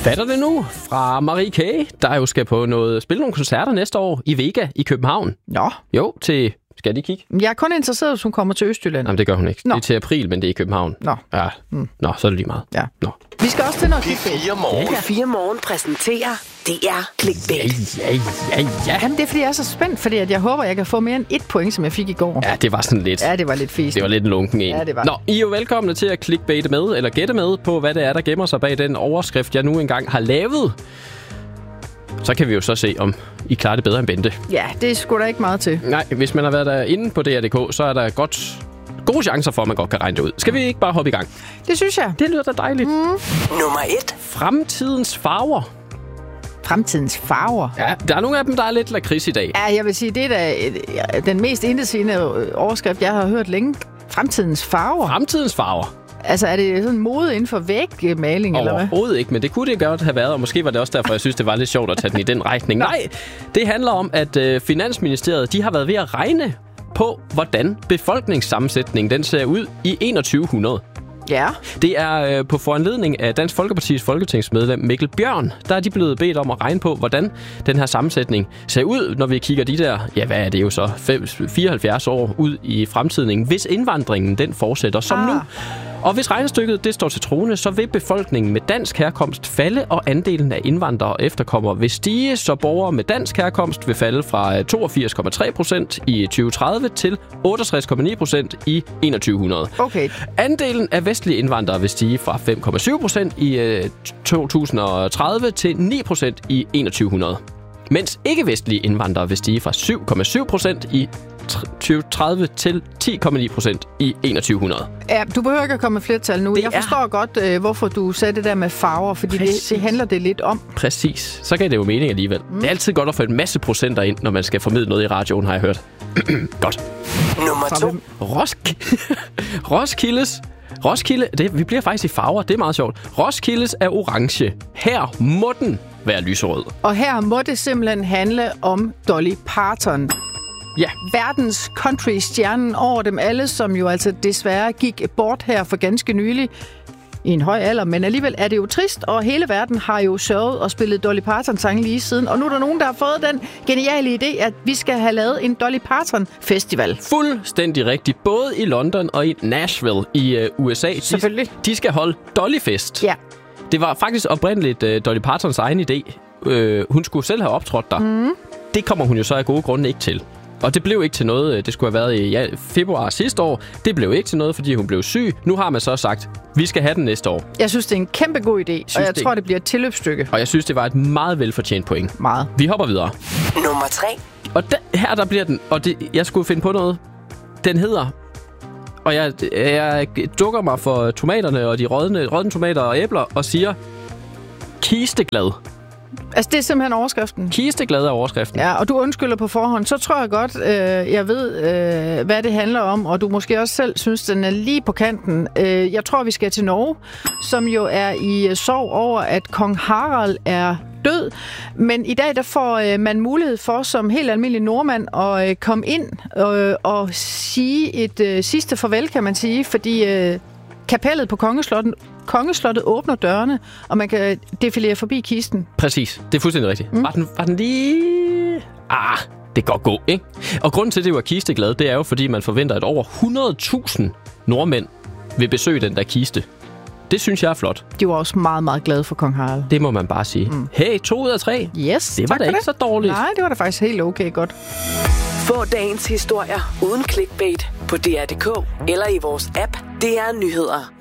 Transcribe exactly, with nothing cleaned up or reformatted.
Fatter det nu fra Marie K., der jo skal på noget, spille nogle koncerter næste år i Vega i København. Nå. Jo, til... Skal jeg lige kigge? Jeg er kun interesseret, hvis hun kommer til Østjylland. Jamen, det gør hun ikke. Nå. Det er til april, men det er i København. Nå. Ja. Mm. Nå, så er det lige meget. Ja. Nå. Vi skal også til noget P fire Morgen. P fire Morgen præsenterer D R Clickbait. Ja, ja, ja, ja. Jamen, det er, fordi jeg er så spændt, fordi at jeg håber, jeg kan få mere end et point, som jeg fik i går. Ja, det var sådan lidt... Ja, det var lidt fisk. Det var lidt en lunken en. Ja, det var. Nå, I er jo velkomne til at clickbaite med, eller gætte med på, hvad det er, der gemmer sig bag den overskrift, jeg nu engang har lavet. Så kan vi jo så se, om I klarer det bedre end Bente. Ja, det er sgu da ikke meget til. Nej, hvis man har været derinde på D R punktum d k, så er der godt, gode chancer for, at man godt kan regne det ud. Skal vi ikke bare hoppe i gang? Det synes jeg. Det lyder da dejligt. Mm. Nummer et. Fremtidens farver. Fremtidens farver. Ja, der er nogle af dem, der er lidt lakrids i dag. Ja, jeg vil sige, det er da øh, den mest intetsigende overskrift, jeg har hørt længe. Fremtidens farver. Fremtidens farver. Altså, er det sådan mode inden for vægmaling, eller hvad? Overhovedet ikke, men det kunne det godt have været, og måske var det også derfor, jeg synes, det var lidt sjovt at tage den i den retning. Nej, det handler om, at øh, Finansministeriet, de har været ved at regne på, hvordan befolkningssammensætningen den ser ud i enogtyve hundrede. Ja. Det er øh, på foranledning af Dansk Folkepartis folketingsmedlem Mikkel Bjørn, der er de blevet bedt om at regne på, hvordan den her sammensætning ser ud, når vi kigger de der, ja hvad er det jo så, fireoghalvfjerds år ud i fremtiden, hvis indvandringen den fortsætter som ah. nu. Og hvis regnestykket det står til troende, så vil befolkningen med dansk herkomst falde, og andelen af indvandrere og efterkommere vil stige, så borgere med dansk herkomst vil falde fra toogfirs komma tre procent i tyve tredive til otteogtres komma ni procent i enogtyve hundrede. Okay. Andelen af vestlige indvandrere vil stige fra fem komma syv procent i øh, to tusind og tredive til ni procent i enogtyve hundrede. Mens ikke-vestlige indvandrere vil stige fra syv komma syv procent i tyve tredive til ti komma ni procent i enogtyve hundrede. Ja, du behøver ikke at komme med flertal nu. Det jeg forstår er... godt, øh, hvorfor du sagde det der med farver, fordi det, det handler det lidt om. Præcis. Så kan det jo mening alligevel. Mm. Det er altid godt at få en masse procenter ind, når man skal formidle noget i radioen, har jeg hørt. Godt. Nummer to. Rosk... Roskildes... Roskilde... Det, vi bliver faktisk i farver. Det er meget sjovt. Roskildes er orange. Her må den være lyserød. Og her må det simpelthen handle om Dolly Parton. Ja. Verdens country-stjernen over dem alle, som jo altså desværre gik bort her for ganske nylig i en høj alder. Men alligevel er det jo trist, og hele verden har jo sørget og spillet Dolly Parton-sange lige siden. Og nu er der nogen, der har fået den geniale idé, at vi skal have lavet en Dolly Parton-festival. Fuldstændig rigtigt. Både i London og i Nashville i uh, U S A. Selvfølgelig. De, de skal holde Dolly-fest. Ja. Det var faktisk oprindeligt uh, Dolly Partons egen idé. Uh, hun skulle selv have optrådt der. Mm. Det kommer hun jo så af gode grunde ikke til. Og det blev ikke til noget. Det skulle have været i ja, februar sidste år. Det blev ikke til noget, fordi hun blev syg. Nu har man så sagt, vi skal have den næste år. Jeg synes, det er en kæmpe god idé, synes og jeg det. tror, det bliver et tilløbsstykke. Og jeg synes, det var et meget velfortjent point. Meget. Vi hopper videre. Nummer tre. Og der, her der bliver den, og det, jeg skulle finde på noget. Den hedder, og jeg, jeg dukker mig for tomaterne og de rådne, rådne tomater og æbler og siger, kisteglad. Altså, det er simpelthen overskriften. Kisteglad er overskriften. Ja, og du undskylder på forhånd. Så tror jeg godt, øh, jeg ved, øh, hvad det handler om, og du måske også selv synes, den er lige på kanten. Øh, jeg tror, vi skal til Norge, som jo er i sorg over, at kong Harald er død. Men i dag, der får øh, man mulighed for, som helt almindelig nordmand, at øh, komme ind øh, og sige et øh, sidste farvel, kan man sige, fordi øh, kapellet på Kongeslottet Kongeslottet åbner dørene, og man kan defilere forbi kisten. Præcis. Det er fuldstændig rigtigt. Mm. Var, den, var den lige... Ah, det kan godt gå, ikke? Og grunden til, at det var kisteglad, det er jo, fordi man forventer, at over hundrede tusind nordmænd vil besøge den der kiste. Det synes jeg er flot. De var også meget, meget glade for kong Harald. Det må man bare sige. Mm. Hey, to ud af tre. Yes, det var da ikke det. Så dårligt. Nej, det var da faktisk helt okay godt. Få dagens historier uden clickbait på D R punktum d k eller i vores app D R Nyheder.